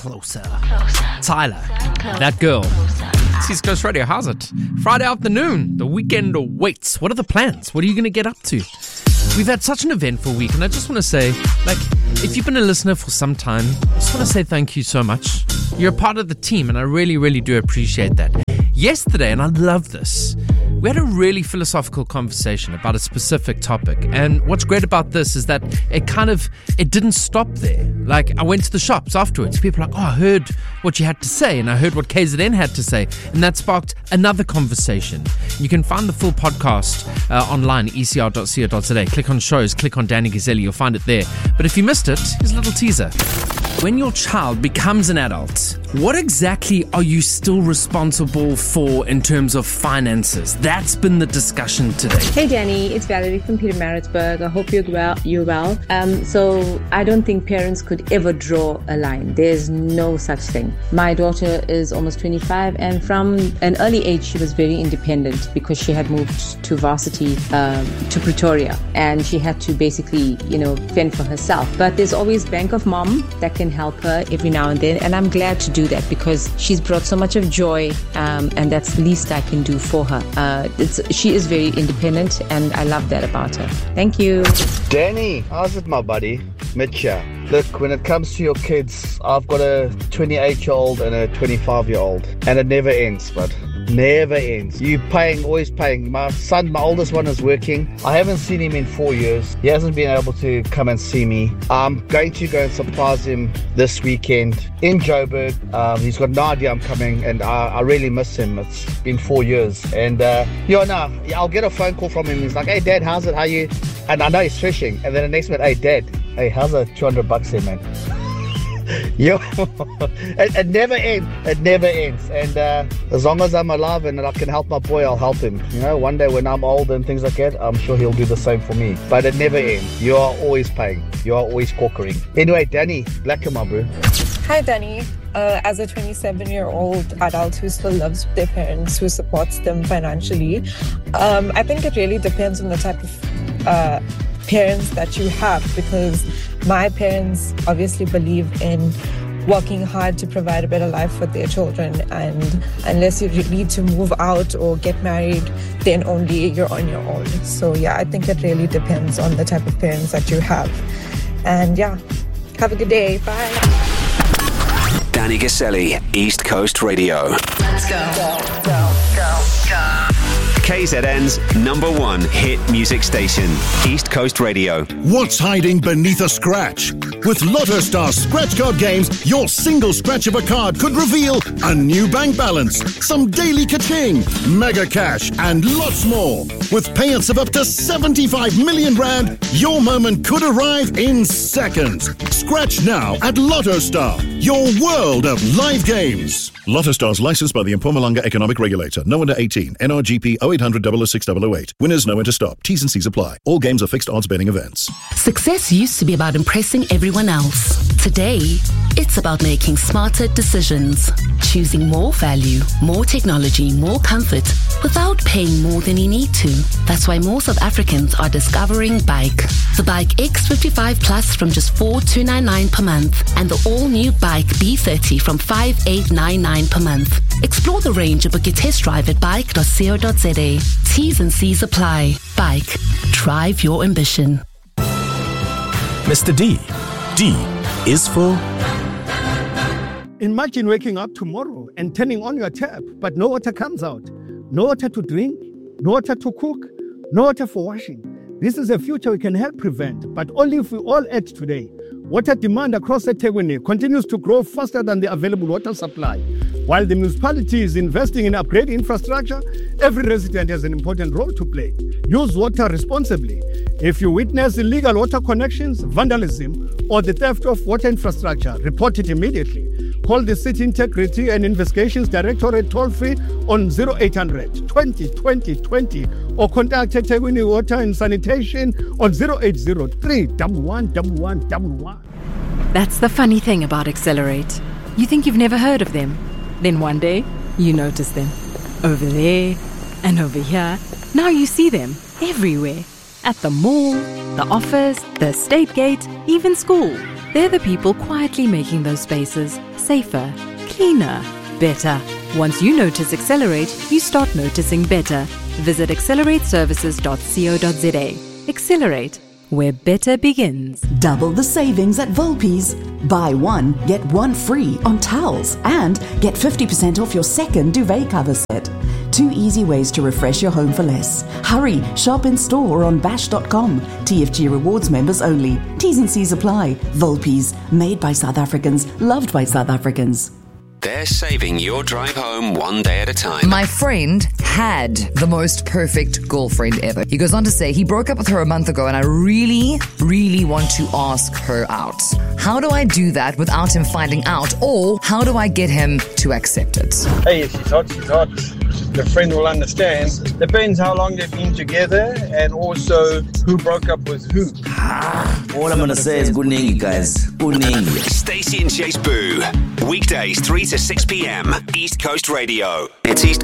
closer. Tyler, that girl. It's East Coast Radio. How's it? Friday afternoon. The weekend awaits. What are the plans? What are you going to get up to? We've had such an eventful week, and I just want to say, if you've been a listener for some time, I just want to say thank you so much. You're a part of the team, and I really, really do appreciate that. Yesterday, and I love this, we had a really philosophical conversation about a specific topic. And what's great about this is that it didn't stop there. I went to the shops afterwards. People were like, I heard what you had to say, and I heard what KZN had to say. And that sparked another conversation. You can find the full podcast online, ecr.co.za. Click on shows, click on Danny Gazzelli, you'll find it there. But if you missed it, here's a little teaser. When your child becomes an adult, what exactly are you still responsible for in terms of finances? That's been the discussion today. Hey Danny, it's Valerie from Pietermaritzburg. I hope you're well. So I don't think parents could ever draw a line. There's no such thing. My daughter is almost 25, and from an early age she was very independent because she had moved to varsity to Pretoria, and she had to basically, fend for herself. But there's always Bank of Mom that can help her every now and then, and I'm glad to do that because she's brought so much of joy, and that's the least I can do for her. She is very independent, and I love that about her. Thank you. Danny, how's it, my buddy? Mitcha. Look, when it comes to your kids, I've got a 28-year-old and a 25-year-old, and it never ends, bud. Never ends. You always paying. My son, my oldest one, is working. I haven't seen him in 4 years. He hasn't been able to come and see me. I'm going to go and surprise him this weekend in Joburg. He's got no idea I'm coming, and I really miss him. It's been 4 years. And I'll get a phone call from him. He's like, hey Dad, how's it? How you? And I know he's fishing. And then the next minute, hey Dad, hey, how's the $200 here, man? Yo, it never ends. It never ends. And as long as I'm alive and I can help my boy, I'll help him. One day when I'm old and things like that, I'm sure he'll do the same for me. But it never ends. You are always paying. You are always corkering. Anyway, Danny, black him up, bro. Hi, Danny. As a 27-year-old adult who still loves their parents, who supports them financially, I think it really depends on the type of parents that you have, because my parents obviously believe in working hard to provide a better life for their children, and unless you need to move out or get married, then only you're on your own. So yeah, I think it really depends on the type of parents that you have. And yeah, have a good day. Bye. Danny Gazzelli, East Coast Radio. Let's go. KZN's #1 hit music station, East Coast Radio. What's hiding beneath a scratch? With Lotto Star scratch card games, your single scratch of a card could reveal a new bank balance, some daily ka-ching, mega cash, and lots more. With payouts of up to 75 million rand, your moment could arrive in seconds. Scratch now at Lotto Star, your world of live games. Lotto Star's licensed by the Mpumalanga Economic Regulator. No under 18. NRGP 0800 006 008. Winners know when to stop. T's and C's apply. All games are fixed odds betting events. Success used to be about impressing everyone else. Today, it's about making smarter decisions. Choosing more value, more technology, more comfort, without paying more than you need to. That's why more South Africans are discovering Bike. The Bike X55 Plus from just 4,299 per month, and the all-new Bike B30 from 5,899 per month. Explore the range and book your test drive at bike.co.za. T's and C's apply. Bike. Drive your ambition. Mr. D. D is for... Imagine waking up tomorrow and turning on your tap, but no water comes out. No water to drink, no water to cook, no water for washing. This is a future we can help prevent, but only if we all act today. Water demand across eThekwini continues to grow faster than the available water supply. While the municipality is investing in upgrading infrastructure, every resident has an important role to play. Use water responsibly. If you witness illegal water connections, vandalism, or the theft of water infrastructure, report it immediately. Call the City Integrity and Investigations Directorate toll-free on 0800 20 20 20 or contact eThekwini Water and Sanitation on 0803 11 11 11. That's the funny thing about Accelerate. You think you've never heard of them. Then one day, you notice them. Over there and over here. Now you see them everywhere. At the mall, the office, the estate gate, even school. They're the people quietly making those spaces safer, cleaner, better. Once you notice Accelerate, you start noticing better. Visit accelerateservices.co.za. Accelerate, where better begins. Double the savings at Volpi's. Buy one, get one free on towels and get 50% off your second duvet cover set. 2 easy ways to refresh your home for less. Hurry, shop in store or on bash.com. TFG Rewards members only. T's and C's apply. Volpi's, made by South Africans, loved by South Africans. They're saving your drive home one day at a time. My friend had the most perfect girlfriend ever. He goes on to say he broke up with her a month ago and I really, really want to ask her out. How do I do that without him finding out? Or how do I get him to accept it? Hey, she's hot, she's hot. The friend will understand. Depends how long they've been together and also who broke up with who. All I'm going to say is good evening, guys. Good evening. Stacey and Chase Boo. Weekdays 3 to 6 p.m. East Coast Radio. It's East